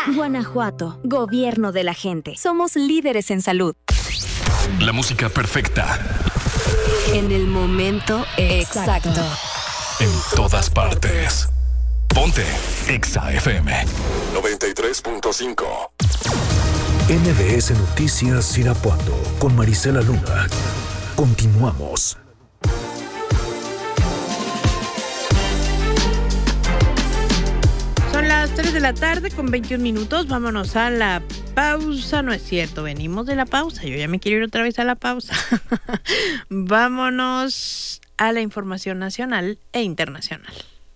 Guanajuato, gobierno de la gente. Somos líderes en salud. La música perfecta. En el momento exacto. En todas partes. Ponte Exa FM 93.5. MBS Noticias Irapuato con Marisela Luna. Continuamos. Son las 3 de la tarde con 21 minutos. Vámonos a la pausa. No es cierto, venimos de la pausa. Yo ya me quiero ir otra vez a la pausa. Vámonos a la información nacional e internacional.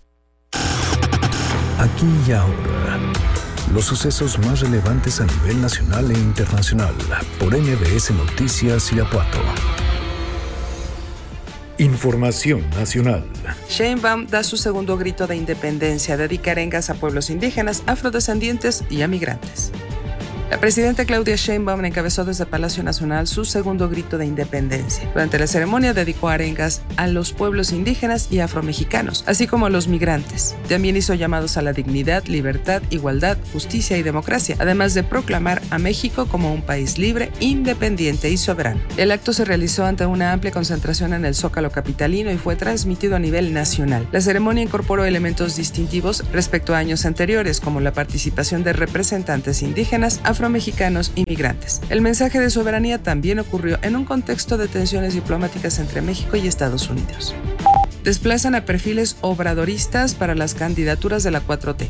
Aquí y ahora, los sucesos más relevantes a nivel nacional e internacional por MBS Noticias Irapuato. Información nacional. Sheinbaum da su segundo grito de independencia, dedica arengas a pueblos indígenas, afrodescendientes y a migrantes. La presidenta Claudia Sheinbaum encabezó desde Palacio Nacional su segundo grito de independencia. Durante la ceremonia dedicó arengas a los pueblos indígenas y afromexicanos, así como a los migrantes. También hizo llamados a la dignidad, libertad, igualdad, justicia y democracia, además de proclamar a México como un país libre, independiente y soberano. El acto se realizó ante una amplia concentración en el Zócalo capitalino y fue transmitido a nivel nacional. La ceremonia incorporó elementos distintivos respecto a años anteriores, como la participación de representantes indígenas, afromexicanos y migrantes. El mensaje de soberanía también ocurrió en un contexto de tensiones diplomáticas entre México y Estados Unidos. Desplazan a perfiles obradoristas para las candidaturas de la 4T.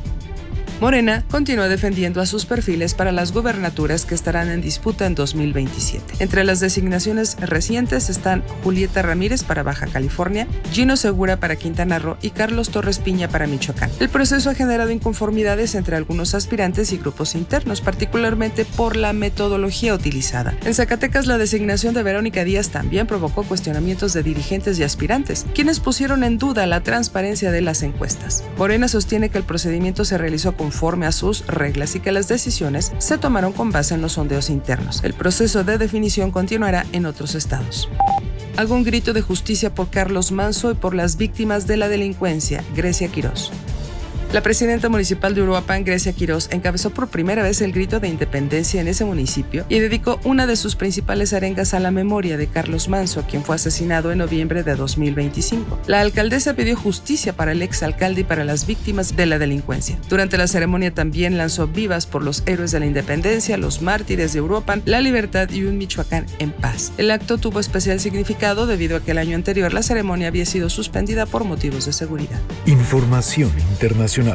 Morena continúa defendiendo a sus perfiles para las gubernaturas que estarán en disputa en 2027. Entre las designaciones recientes están Julieta Ramírez para Baja California, Gino Segura para Quintana Roo y Carlos Torres Piña para Michoacán. El proceso ha generado inconformidades entre algunos aspirantes y grupos internos, particularmente por la metodología utilizada. En Zacatecas, la designación de Verónica Díaz también provocó cuestionamientos de dirigentes y aspirantes, quienes pusieron en duda la transparencia de las encuestas. Morena sostiene que el procedimiento se realizó conforme a sus reglas y que las decisiones se tomaron con base en los sondeos internos. El proceso de definición continuará en otros estados. Hago un grito de justicia por Carlos Manso y por las víctimas de la delincuencia. Grecia Quirós. La presidenta municipal de Uruapan, Grecia Quirós, encabezó por primera vez el grito de independencia en ese municipio y dedicó una de sus principales arengas a la memoria de Carlos Manso, quien fue asesinado en noviembre de 2025. La alcaldesa pidió justicia para el exalcalde y para las víctimas de la delincuencia. Durante la ceremonia también lanzó vivas por los héroes de la independencia, los mártires de Uruapan, la libertad y un Michoacán en paz. El acto tuvo especial significado debido a que el año anterior la ceremonia había sido suspendida por motivos de seguridad. Información internacional.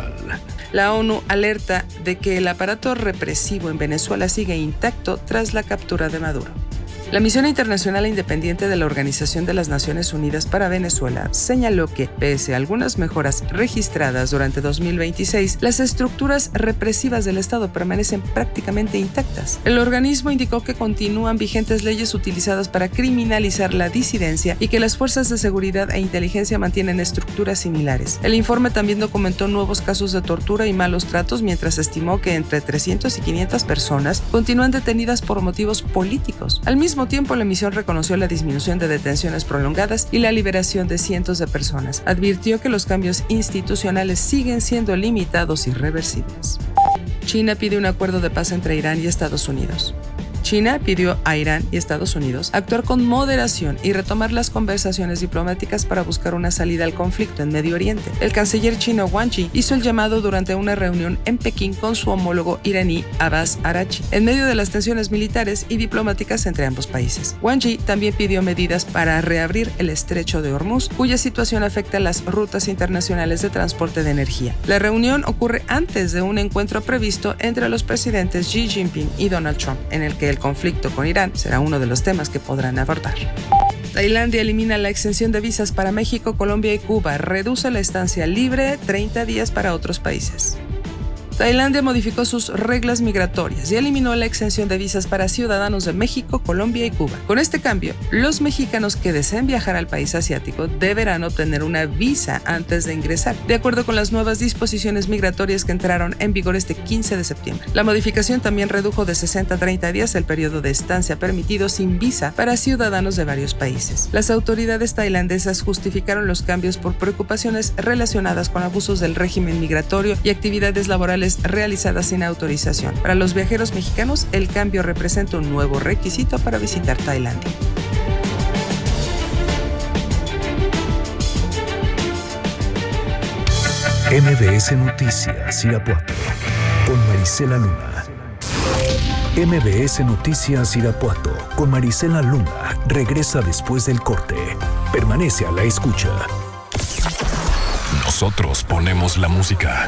La ONU alerta de que el aparato represivo en Venezuela sigue intacto tras la captura de Maduro. La misión internacional independiente de la Organización de las Naciones Unidas para Venezuela señaló que, pese a algunas mejoras registradas durante 2026, las estructuras represivas del Estado permanecen prácticamente intactas. El organismo indicó que continúan vigentes leyes utilizadas para criminalizar la disidencia y que las fuerzas de seguridad e inteligencia mantienen estructuras similares. El informe también documentó nuevos casos de tortura y malos tratos, mientras estimó que entre 300 y 500 personas continúan detenidas por motivos políticos. Al mismo tiempo, la misión reconoció la disminución de detenciones prolongadas y la liberación de cientos de personas. Advirtió que los cambios institucionales siguen siendo limitados y reversibles. China pide un acuerdo de paz entre Irán y Estados Unidos. China pidió a Irán y Estados Unidos actuar con moderación y retomar las conversaciones diplomáticas para buscar una salida al conflicto en Medio Oriente. El canciller chino Wang Yi hizo el llamado durante una reunión en Pekín con su homólogo iraní Abbas Araghchi, en medio de las tensiones militares y diplomáticas entre ambos países. Wang Yi también pidió medidas para reabrir el estrecho de Hormuz, cuya situación afecta las rutas internacionales de transporte de energía. La reunión ocurre antes de un encuentro previsto entre los presidentes Xi Jinping y Donald Trump, en el que el conflicto con Irán será uno de los temas que podrán abordar. Tailandia elimina la exención de visas para México, Colombia y Cuba. Reduce la estancia libre 30 días para otros países. Tailandia modificó sus reglas migratorias y eliminó la exención de visas para ciudadanos de México, Colombia y Cuba. Con este cambio, los mexicanos que deseen viajar al país asiático deberán obtener una visa antes de ingresar, de acuerdo con las nuevas disposiciones migratorias que entraron en vigor este 15 de septiembre. La modificación también redujo de 60 a 30 días el periodo de estancia permitido sin visa para ciudadanos de varios países. Las autoridades tailandesas justificaron los cambios por preocupaciones relacionadas con abusos del régimen migratorio y actividades laborales nacionales realizadas sin autorización. Para los viajeros mexicanos, el cambio representa un nuevo requisito para visitar Tailandia. MBS Noticias Irapuato con Marisela Luna. MBS Noticias Irapuato con Marisela Luna regresa después del corte. Permanece a la escucha. Nosotros ponemos la música.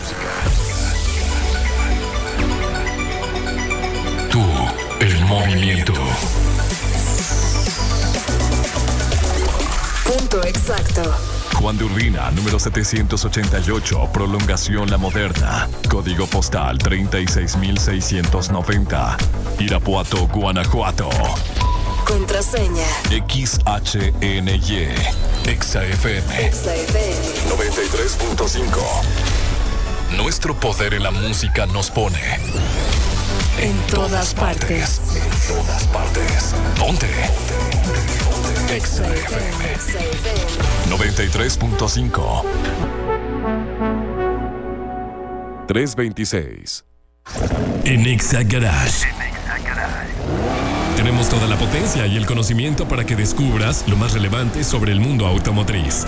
Tú, el movimiento. Punto exacto. Juan de Urbina, número 788, prolongación La Moderna. Código postal 36690. Irapuato, Guanajuato. Contraseña. XHNY. EXA-FM. EXA-FM. 93.5. Nuestro poder en la música nos pone en todas partes. En todas partes. Ponte. EXA-FM. 93.5. 326. En EXA Garage. Tenemos toda la potencia y el conocimiento para que descubras lo más relevante sobre el mundo automotriz.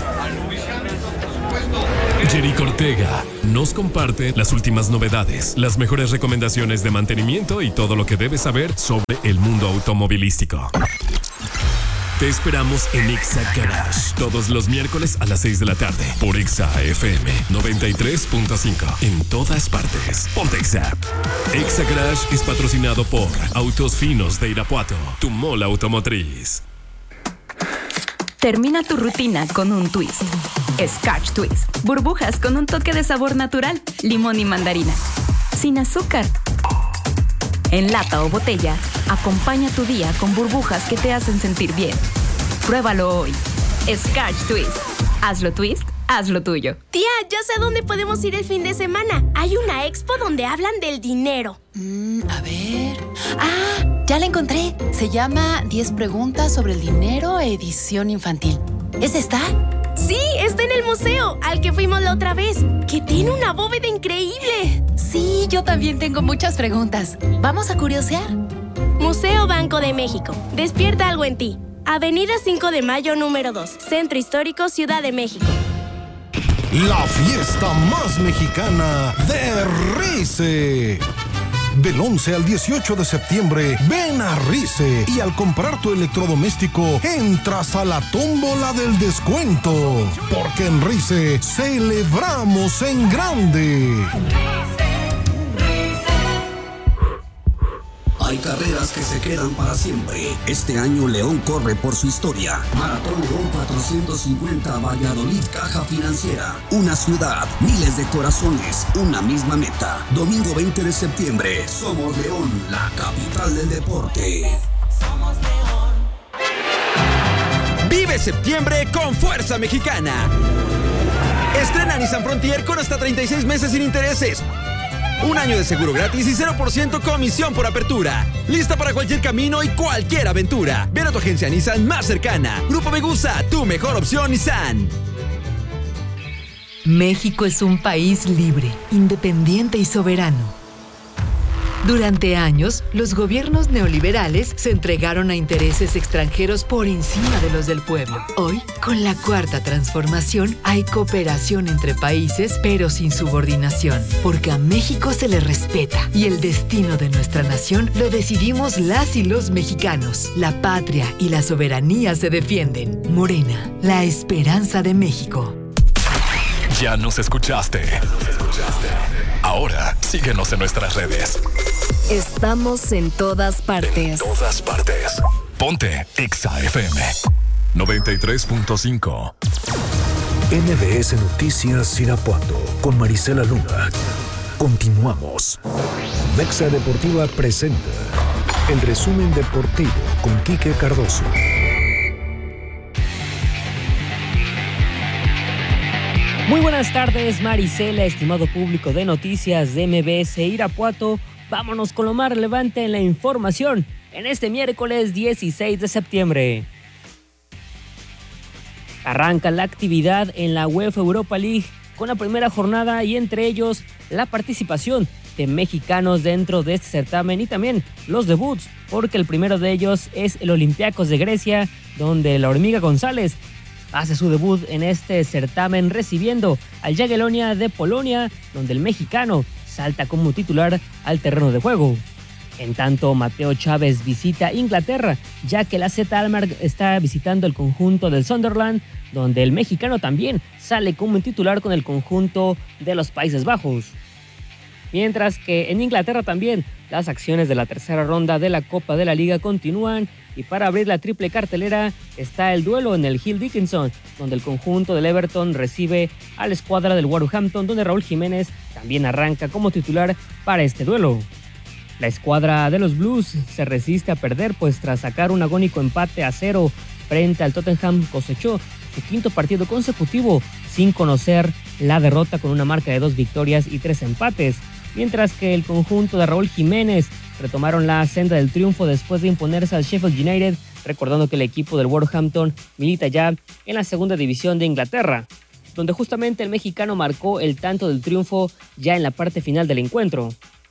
Jerico Ortega nos comparte las últimas novedades, las mejores recomendaciones de mantenimiento y todo lo que debes saber sobre el mundo automovilístico. Te esperamos en EXA Garage todos los miércoles a las 6 de la tarde por EXA-FM 93.5 en todas partes. Ponte EXA. EXA Garage es patrocinado por Autos Finos de Irapuato, tu mola automotriz. Termina tu rutina con un twist. Scotch Twist. Burbujas con un toque de sabor natural, limón y mandarina. Sin azúcar. En lata o botella, acompaña tu día con burbujas que te hacen sentir bien. Pruébalo hoy. Scotch Twist. Hazlo twist, hazlo tuyo. Tía, ya sé a dónde podemos ir el fin de semana. Hay una expo donde hablan del dinero. A ver... ¡Ah! Ya la encontré. Se llama 10 preguntas sobre el dinero, edición infantil. ¿Es esta? Sí, está en el museo, al que fuimos la otra vez, que tiene una bóveda increíble. Sí, yo también tengo muchas preguntas. ¿Vamos a curiosear? Museo Banco de México. Despierta algo en ti. Avenida 5 de Mayo, número 2. Centro Histórico, Ciudad de México. La fiesta más mexicana de Rice. Del 11 al 18 de septiembre, ven a Rice y al comprar tu electrodoméstico, entras a la tómbola del descuento. Porque en Rice celebramos en grande. Hay carreras que se quedan para siempre. Este año León corre por su historia. Maratón León 450 Valladolid Caja Financiera. Una ciudad, miles de corazones, una misma meta. Domingo 20 de septiembre. Somos León, la capital del deporte. Somos León. Vive septiembre con Fuerza Mexicana. Estrena Nissan Frontier con hasta 36 meses sin intereses. Un año de seguro gratis y 0% comisión por apertura. Lista para cualquier camino y cualquier aventura. Ven a tu agencia Nissan más cercana. Grupo Megusa, tu mejor opción Nissan. México es un país libre, independiente y soberano. Durante años, los gobiernos neoliberales se entregaron a intereses extranjeros por encima de los del pueblo. Hoy, con la Cuarta Transformación, hay cooperación entre países, pero sin subordinación, porque a México se le respeta y el destino de nuestra nación lo decidimos las y los mexicanos. La patria y la soberanía se defienden. Morena, la esperanza de México. Ya nos escuchaste. Ahora, síguenos en nuestras redes. Estamos en todas partes. En todas partes. Ponte EXA-FM 93.5. MBS Noticias Irapuato con Marisela Luna. Continuamos. Mexa Deportiva presenta el resumen deportivo con Quique Cardoso. Muy buenas tardes, Marisela, estimado público de noticias de MBS Irapuato. Vámonos con lo más relevante en la información en este miércoles 16 de septiembre. Arranca la actividad en la UEFA Europa League con la primera jornada y entre ellos la participación de mexicanos dentro de este certamen y también los debuts, porque el primero de ellos es el Olympiacos de Grecia, donde la Hormiga González hace su debut en este certamen recibiendo al Jagiellonia de Polonia, donde el mexicano salta como titular al terreno de juego. En tanto, Mateo Chávez visita Inglaterra, ya que la AZ Alkmaar está visitando el conjunto del Sunderland, donde el mexicano también sale como titular con el conjunto de los Países Bajos. Mientras que en Inglaterra también las acciones de la tercera ronda de la Copa de la Liga continúan y para abrir la triple cartelera está el duelo en el Hill Dickinson, donde el conjunto del Everton recibe a la escuadra del Wolverhampton, donde Raúl Jiménez también arranca como titular para este duelo. La escuadra de los Blues se resiste a perder, pues tras sacar un agónico empate a 0 frente al Tottenham cosechó su quinto partido consecutivo sin conocer la derrota con una marca de 2 victorias y 3 empates, mientras que el conjunto de Raúl Jiménez retomaron la senda del triunfo después de imponerse al Sheffield United, recordando que el equipo del Wolverhampton milita ya en la segunda división de Inglaterra, donde justamente el mexicano marcó el tanto del triunfo ya en la parte final del encuentro.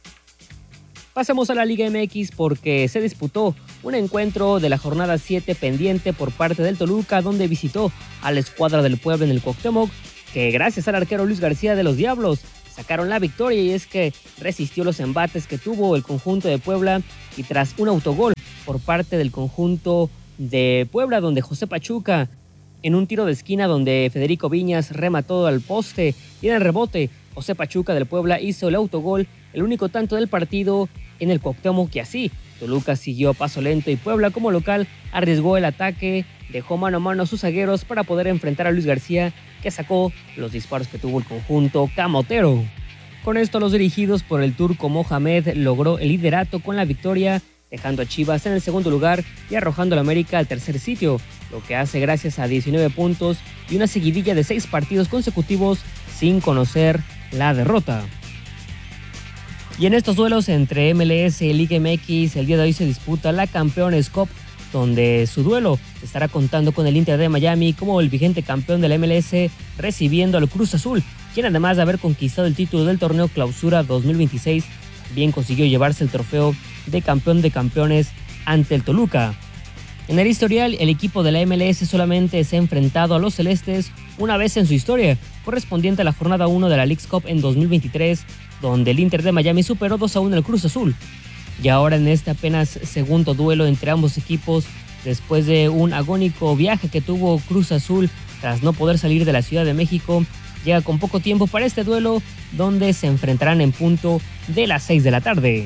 Pasamos a la Liga MX porque se disputó un encuentro de la jornada 7 pendiente por parte del Toluca, donde visitó a la escuadra del Puebla en el Cuauhtémoc, que gracias al arquero Luis García de los Diablos sacaron la victoria, y es que resistió los embates que tuvo el conjunto de Puebla, y tras un autogol por parte del conjunto de Puebla, donde José Pachuca en un tiro de esquina donde Federico Viñas remató al poste y en el rebote José Pachuca del Puebla hizo el autogol, el único tanto del partido en el Cuauhtémoc, y así Toluca siguió a paso lento y Puebla como local arriesgó el ataque, dejó mano a mano a sus zagueros para poder enfrentar a Luis García, que sacó los disparos que tuvo el conjunto camotero. Con esto los dirigidos por el turco Mohamed logró el liderato con la victoria, dejando a Chivas en el segundo lugar y arrojando al América al tercer sitio, lo que hace gracias a 19 puntos y una seguidilla de 6 partidos consecutivos sin conocer la derrota. Y en estos duelos entre MLS y Liga MX, el día de hoy se disputa la Campeones Cup, donde su duelo estará contando con el Inter de Miami como el vigente campeón de la MLS, recibiendo al Cruz Azul, quien además de haber conquistado el título del torneo Clausura 2026, bien consiguió llevarse el trofeo de campeón de campeones ante el Toluca. En el historial, el equipo de la MLS solamente se ha enfrentado a los celestes una vez en su historia, correspondiente a la jornada 1 de la Leagues Cup en 2023, donde el Inter de Miami superó 2-1 al Cruz Azul. Y ahora en este apenas segundo duelo entre ambos equipos, después de un agónico viaje que tuvo Cruz Azul tras no poder salir de la Ciudad de México, llega con poco tiempo para este duelo, donde se enfrentarán en punto de las 6 de la tarde.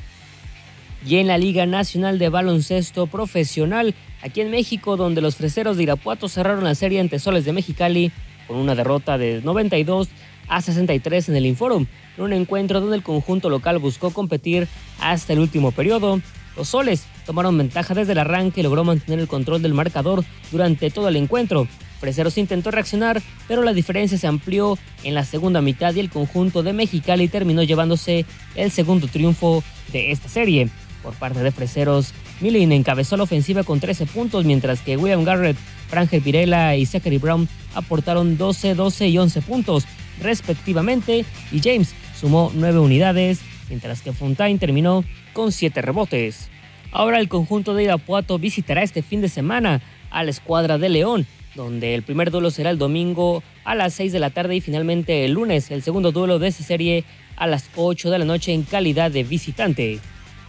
Y en la Liga Nacional de Baloncesto Profesional, aquí en México, donde los Freseros de Irapuato cerraron la serie ante Soles de Mexicali con una derrota de 92-63 en el Inforum, en un encuentro donde el conjunto local buscó competir hasta el último periodo. Los Soles tomaron ventaja desde el arranque y logró mantener el control del marcador durante todo el encuentro. Freseros intentó reaccionar, pero la diferencia se amplió en la segunda mitad y el conjunto de Mexicali terminó llevándose el segundo triunfo de esta serie. Por parte de Freseros, Millen encabezó la ofensiva con 13 puntos, mientras que William Garrett, Frangel Pirela y Zachary Brown aportaron 12, 12 y 11 puntos respectivamente, y James sumó 9 unidades, mientras que Fontaine terminó con 7 rebotes. Ahora el conjunto de Irapuato visitará este fin de semana a la escuadra de León, donde el primer duelo será el domingo a las 6 de la tarde y finalmente el lunes el segundo duelo de esta serie a las 8 de la noche en calidad de visitante.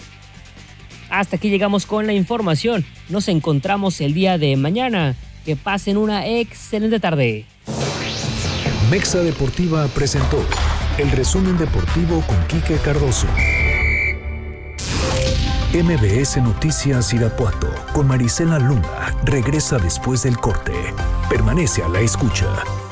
Hasta aquí llegamos con la información. Nos encontramos el día de mañana. Que pasen una excelente tarde. Mexa Deportiva presentó el resumen deportivo con Quique Cardoso. MBS Noticias Irapuato con Marisela Luna regresa después del corte. Permanece a la escucha.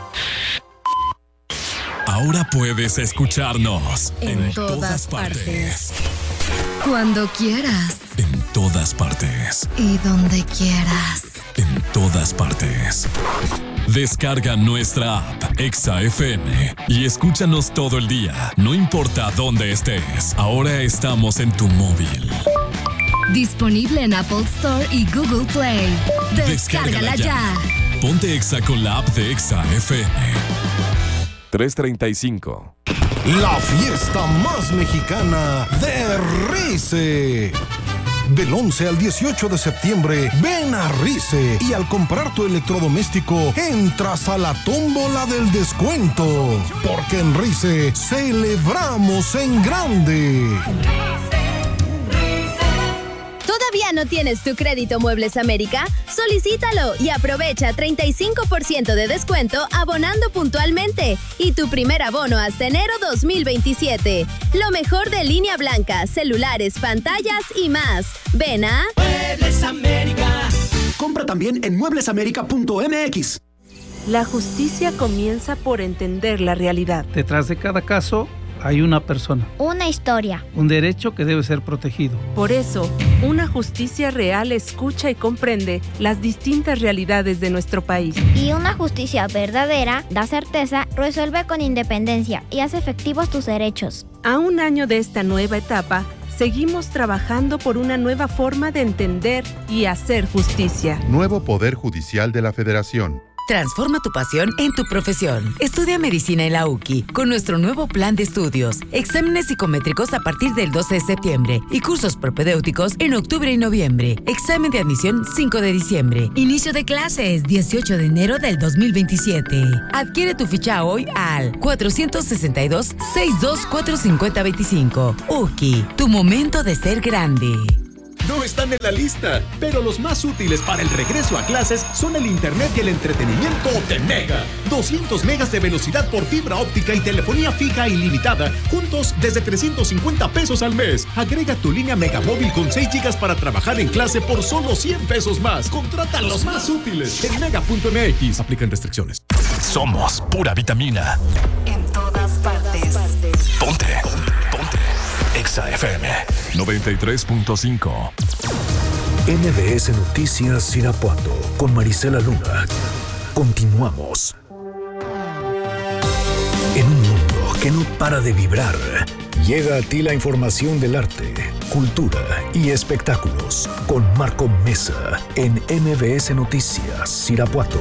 Ahora puedes escucharnos en todas partes. Cuando quieras. En todas partes. Y donde quieras. En todas partes. Descarga nuestra app Exa FM y escúchanos todo el día, no importa dónde estés. Ahora estamos en tu móvil. Disponible en Apple Store y Google Play. Descárgala ya. Ponte Exa con la app de Exa FM. 3:35. la fiesta más mexicana de Rice. Del 11 al 18 de septiembre, ven a Rice y al comprar tu electrodoméstico, entras a la tómbola del descuento. Porque en Rice celebramos en grande. ¿Todavía no tienes tu crédito Muebles América? Solicítalo y aprovecha 35% de descuento abonando puntualmente y tu primer abono hasta enero 2027. Lo mejor de línea blanca, celulares, pantallas y más. Ven a Muebles América. Compra también en mueblesamerica.mx. La justicia comienza por entender la realidad. Detrás de cada caso hay una persona. Una historia. Un derecho que debe ser protegido. Por eso, una justicia real escucha y comprende las distintas realidades de nuestro país. Y una justicia verdadera da certeza, resuelve con independencia y hace efectivos tus derechos. A un año de esta nueva etapa, seguimos trabajando por una nueva forma de entender y hacer justicia. Nuevo Poder Judicial de la Federación. Transforma tu pasión en tu profesión. Estudia medicina en la UQI con nuestro nuevo plan de estudios. Exámenes psicométricos a partir del 12 de septiembre y cursos propedéuticos en octubre y noviembre. Examen de admisión 5 de diciembre. Inicio de clases 18 de enero del 2027. Adquiere tu ficha hoy al 462-624-5025. UQI, tu momento de ser grande. No están en la lista, pero los más útiles para el regreso a clases son el internet y el entretenimiento de Mega. 200 megas de velocidad por fibra óptica y telefonía fija ilimitada, juntos desde 350 pesos al mes. Agrega tu línea Megamóvil con 6 gigas para trabajar en clase por solo 100 pesos más. Contrata los más útiles en mega.mx. Aplican restricciones. Somos pura vitamina. En todas partes. Ponte. Exa FM 93.5. MBS Noticias Irapuato con Marisela Luna. Continuamos. En un mundo que no para de vibrar, llega a ti la información del arte, cultura y espectáculos con Marco Mesa en MBS Noticias Irapuato.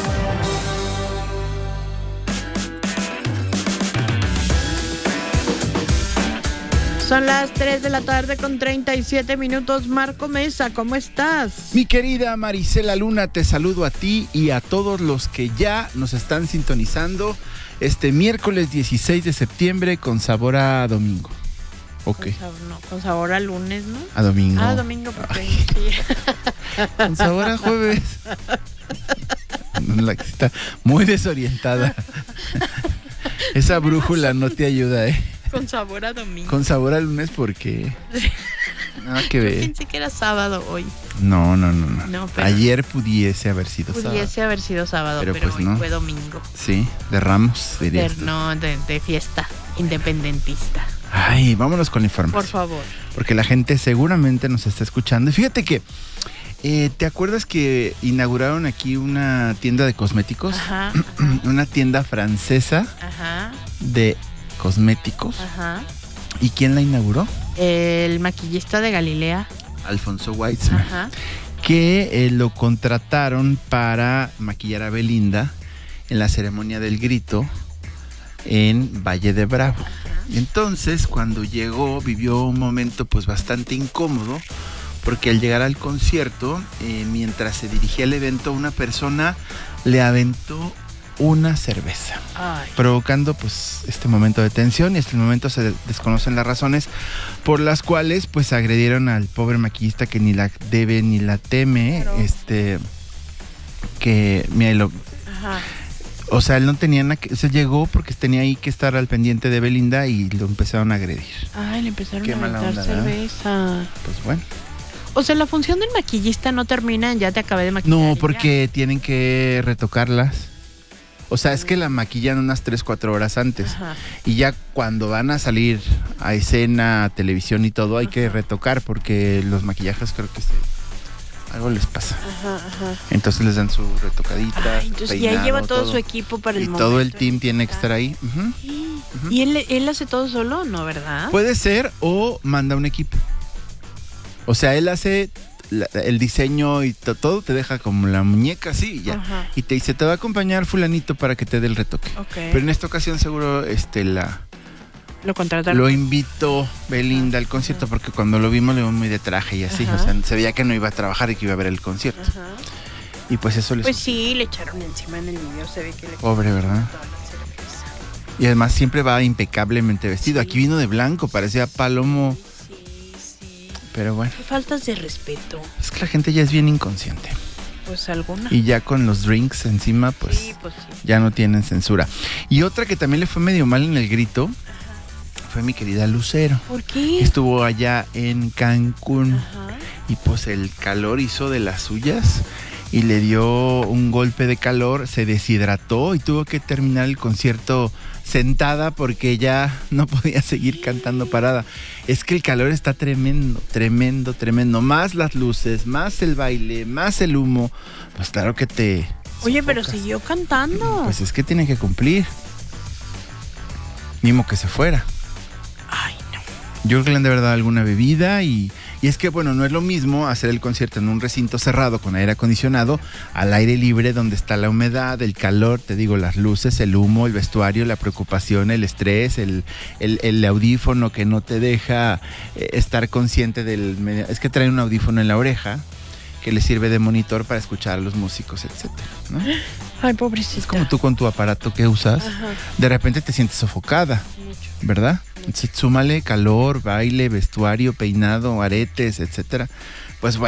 Son las 3 de la tarde con 37 minutos. Marco Mesa, ¿cómo estás? Mi querida Marisela Luna, te saludo a ti y a todos los que ya nos están sintonizando este miércoles 16 de septiembre con sabor a domingo. Ok. Con sabor a lunes, ¿no? A domingo. Ah, domingo, porque sí. Con sabor a jueves. La que está muy desorientada. Esa brújula no te ayuda, ¿eh? Con sabor a domingo. Con sabor a lunes porque nada que ver. Yo pensé que era sábado hoy. No. Pero ayer pudiese haber sido sábado. Pudiese haber sido sábado, pero pues hoy no. Fue domingo. Sí, de Ramos, dirías tú. No, de fiesta independentista. Ay, vámonos con la información. Por favor. Porque la gente seguramente nos está escuchando. Y fíjate que, ¿te acuerdas que inauguraron aquí una tienda de cosméticos? Ajá. Una tienda francesa de cosméticos. Ajá. ¿Y quién la inauguró? El maquillista de Galilea. Alfonso Weitzman. Ajá. Que lo contrataron para maquillar a Belinda en la ceremonia del grito en Valle de Bravo. Ajá. Entonces, cuando llegó, vivió un momento pues bastante incómodo, porque al llegar al concierto, mientras se dirigía al evento, una persona le aventó una cerveza, provocando pues este momento de tensión, y hasta el momento se desconocen las razones por las cuales pues agredieron al pobre maquillista, que ni la debe ni la teme. Que mira, o sea, él no tenía nada que, se llegó porque tenía ahí que estar al pendiente de Belinda y lo empezaron a agredir. Ay, le empezaron Qué a mala aventar onda, cerveza. Pues bueno. O sea, la función del maquillista no termina en ya te acabé de maquillar. No, porque tienen que retocarlas. O sea, es que la maquillan unas 3-4 horas antes. Ajá. Y ya cuando van a salir a escena, a televisión y todo, hay que retocar, porque los maquillajes creo que algo les pasa. Ajá. Entonces les dan su retocadita. Entonces peinado, ya lleva todo su equipo para el y momento. todo el team tiene que estar ahí. ¿Y él hace todo solo? No, ¿verdad? Puede ser, o manda un equipo. O sea, él hace el diseño y todo, te deja como la muñeca así y ya. Ajá. Y te dice, te va a acompañar fulanito para que te dé el retoque. Okay. Pero en esta ocasión seguro Lo contrataron. Lo invitó Belinda al concierto porque cuando lo vimos muy de traje y así. O sea, se veía que no iba a trabajar y que iba a ver el concierto. Y pues eso Pues sí, le echaron encima en el video, se ve que le... Pobre, ¿verdad? Y además siempre va impecablemente vestido. Aquí vino de blanco, parecía Palomo. Sí. Pero bueno. Qué faltas de respeto. Es que la gente ya es bien inconsciente. Pues alguna. Y ya con los drinks encima, pues, ya no tienen censura. Y otra que también le fue medio mal en el grito fue mi querida Lucero. ¿Por qué? Estuvo allá en Cancún. Y pues el calor hizo de las suyas. Y le dio un golpe de calor, se deshidrató y tuvo que terminar el concierto sentada porque ya no podía seguir cantando parada. Es que el calor está tremendo, tremendo, tremendo. Más las luces, más el baile, más el humo. Pues claro que te... Oye, pero siguió cantando. Pues es que tiene que cumplir. Ni modo que se fuera. Ay, no. Yo creo que le han de verdad alguna bebida y es que, bueno, no es lo mismo hacer el concierto en un recinto cerrado con aire acondicionado, al aire libre donde está la humedad, el calor, te digo, las luces, el humo, el vestuario, la preocupación, el estrés, el audífono que no te deja estar consciente del... Es que trae un audífono en la oreja que le sirve de monitor para escuchar a los músicos, etcétera, ¿no? Ay, pobrecita. Es como tú con tu aparato que usas, de repente te sientes sofocada, ¿verdad? Entonces, súmale calor, baile, vestuario, peinado, aretes, etcétera. Pues bueno.